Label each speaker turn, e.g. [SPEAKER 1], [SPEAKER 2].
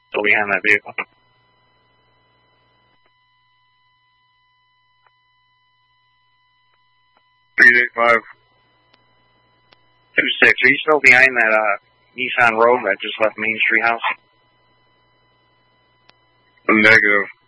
[SPEAKER 1] Still behind that vehicle. 385. 26. Are you still behind that Nissan Rogue that just left Main Street House?
[SPEAKER 2] Negative.